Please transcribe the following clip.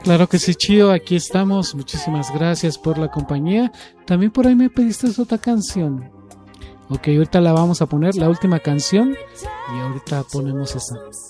Claro que sí, Chío, aquí estamos. Muchísimas gracias por la compañía. También por ahí me pediste otra canción. Ok, ahorita la vamos a poner, la última canción. Y ahorita ponemos esa.